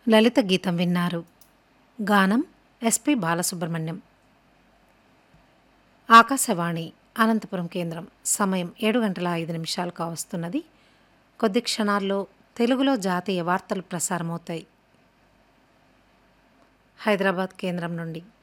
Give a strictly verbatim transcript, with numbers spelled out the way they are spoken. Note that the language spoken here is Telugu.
లలిత గీతం విన్నారు. గానం ఎస్పి బాలసుబ్రహ్మణ్యం. ఆకాశవాణి అనంతపురం కేంద్రం. సమయం ఏడు గంటల ఐదు నిమిషాలు కావస్తున్నది. కొద్ది క్షణాల్లో తెలుగులో జాతీయ వార్తలు ప్రసారమవుతాయి. హైదరాబాద్ కేంద్రం నుండి.